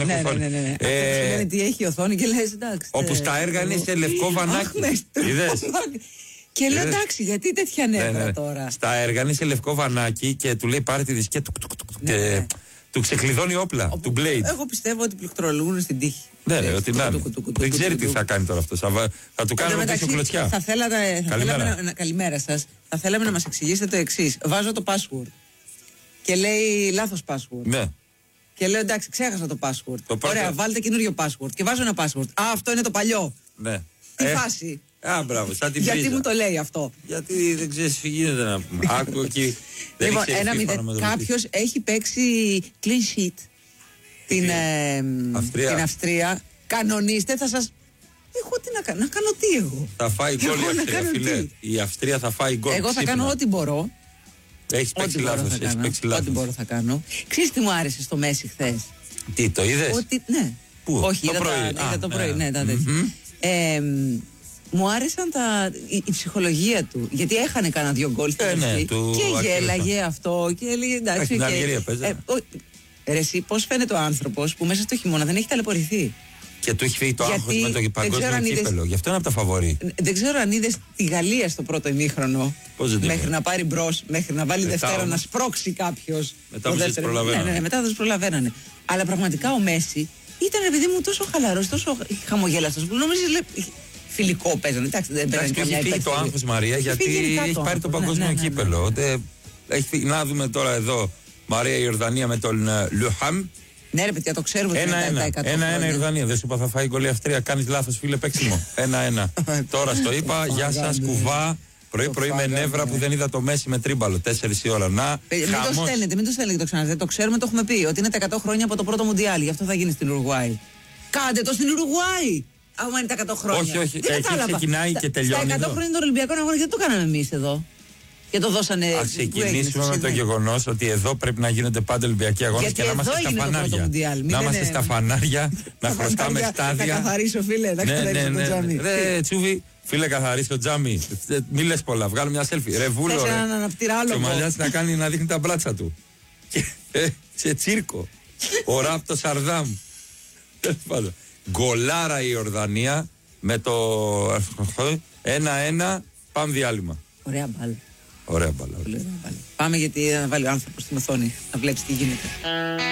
Ναι. Λένε τι έχει η οθόνη και λες εντάξει. Όπου στα έργα είναι σε λευκό βανάκι. Είδες. Και λέω εντάξει, γιατί τέτοια νεύρα τώρα. Στα έργα είναι σε λευκό βανάκι και του λέει πάρε τη δισκέ και του ξεκλειδώνει όπλα, του Blade. Εγώ πιστεύω ότι πληκτρολογούν στην τύχη. Ναι, ότι να είναι. Δεν ξέρει τι θα κάνει τώρα αυτό. Θα του κάνει πίσω κλωτσιά. Καλημέρα σας. Θα θέλαμε να μας εξηγήσετε το εξής. Βάζω το password και λέει λάθος password. Ναι. Και λέω εντάξει, ξέχασα το password. Ωραία, βάλτε καινούριο password. Και βάζω ένα password. Α, αυτό είναι το παλιό. Ναι. Τι φάση. Μπράβο, σαν την Γιατί πρίζα. μου το λέει αυτό. Γιατί δεν ξέρεις τι γίνεται να πούμε. Άκου εκεί. Λοιπόν, κάποιος έχει παίξει clean sheet την Αυστρία. Κανονίστε, θα σας. Εγώ τι να κάνω, να κάνω τι εγώ. Θα φάει γκολ η Αυστρία, φίλε. Η Αυστρία θα φάει γκολ. Εγώ θα κάνω ό,τι μπορώ. Έχεις παίξει λάθος. Ό,τι μπορώ θα κάνω. Ξέρεις τι μου άρεσε στο Μέση χθες? Τι, το είδες? Ναι. Πού? Όχι, είδα το πρωί. Ναι, τα τέτοια. Μου άρεσαν η ψυχολογία του. Γιατί έχανε κάνα 2 γκολ στην αρχή. Και γέλαγε αυτό. Και έλεγε εντάξει. Στην Αλγερία παίζανε. Ρε εσύ, πώς φαίνεται ο άνθρωπος που μέσα στο χειμώνα δεν έχει ταλαιπωρηθεί. Και του έχει φύγει το άγχος με το παγκόσμιο κύπελο. Γι' αυτό είναι από τα φαβορί. Δεν ξέρω αν είδες τη Γαλλία στο πρώτο ημίχρονο. Μέχρι να πάρει μπρος, μέχρι να βάλει Δευτέρα να σπρώξει κάποιος. Μετά που τους προλαβαίνανε. Ναι, μετά τους προλαβαίνανε. Αλλά πραγματικά ο Μέση ήταν, επειδή μου, τόσο χαλαρός, τόσο χαμογέλαστος που νόμιζες φιλικό παίζανε. Εντάξει, δεν παίζανε καμιά έχει φύγει το άγχος, Μαρία, γιατί έχει πάρει το παγκόσμιο κύπελο. Να δούμε τώρα εδώ Μαρία Ιορδανία με τον Λουχάμ. Ναι, ρε παιδιά, το ξέρουμε. 1-1 Ιορδανία. Δεν σου είπα θα φάει γκολ η Αυστρία. Κάνεις λάθος, φίλε, παίξιμο. 1-1. Τώρα στο είπα. Γεια σας, κουβά. Πρωί-πρωί με νεύρα που δεν είδα το Μέση με τρίμπαλο. 4 η ώρα. Να. Μην το στέλνετε και το ξαναδείτε. Το ξέρουμε, το έχουμε πει. Ότι είναι τα 100 χρόνια από το πρώτο Μουντιάλ. Γι' αυτό θα γίνει στην Ουρουγουάη. Κάντε το στην Ουρουγουάη! Άμα είναι τα 100 χρόνια. Όχι. Εκεί ξεκινάει και τελειώνει. Τα 100 χρόνια των Ολυμπιακών Αγώνων, γιατί το κάναμε εμείς εδώ? Και το δώσανε. Ας ξεκινήσουμε με το γεγονός ότι εδώ πρέπει να γίνονται πάντα Ολυμπιακοί αγώνες και να είμαστε στα φανάρια. Να είμαστε στα φανάρια, να χρωστάμε στάδια. Να καθαρίσω, φίλε, να καθαρίσω το τζάμι. Ρε Τσούβι, φίλε, καθαρίσω το τζάμι. Μη λες πολλά, βγάλω μια selfie. Ρε Βούλο, και ο Μαλιάς να κάνει να δείχνει τα μπράτσα του. Σε τσίρκο. Ο Ράπτο Σαρδάμ. Γκολάρα η Ιορδανία με το 1-1. Πάμε διάλειμμα. Ωραία μπάλα. Ωραία μπάλα. Πάμε γιατί να βάλει ο άνθρωπος στην οθόνη να βλέπει τι γίνεται.